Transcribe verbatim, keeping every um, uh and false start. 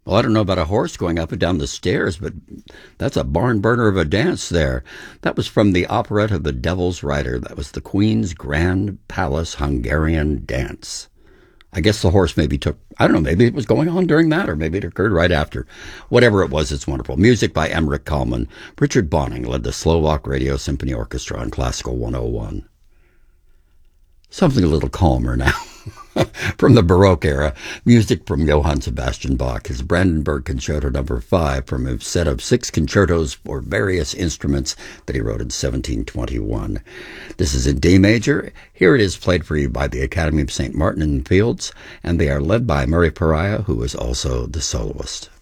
Well, I don't know about a horse going up and down the stairs, but that's a barn burner of a dance there. That was from the operetta The Devil's Rider. That was the Queen's Grand Palace Hungarian Dance. I guess the horse maybe took, I don't know, maybe it was going on during that, or maybe it occurred right after. Whatever it was, it's wonderful. Music by Emmerich Kalman. Richard Bonning led the Slovak Radio Symphony Orchestra on Classical one oh one. Something a little calmer now. From the Baroque era, music from Johann Sebastian Bach, his Brandenburg Concerto number five, from a set of six concertos for various instruments that he wrote in seventeen twenty-one. This is in D major. Here it is played for you by the Academy of Saint Martin in the Fields, and they are led by Murray Pariah, who is also the soloist.